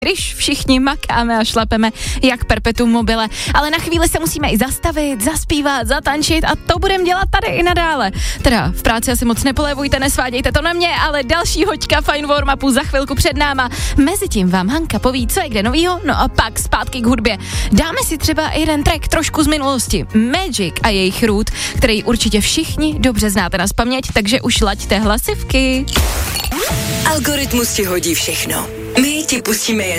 když všichni makáme a šlapeme jak perpetuum mobile, ale na chvíli se musíme i zastavit, zaspívat, zatančit a to budeme dělat tady i nadále. Teda v práci asi moc nepolevujte, nesvádějte to na mě, ale další hoďka Fine warm-upu za chvilku před náma. Mezitím vám Hanka poví, co je kde novýho, no a pak zpátky k hudbě. Dáme si třeba jeden track trošku z minulosti. Magic a jejich Root, který určitě všichni dobře znáte nazpaměť, takže už laďte hlasivky. Algoritmus ti hodí všechno. My ti pustíme jen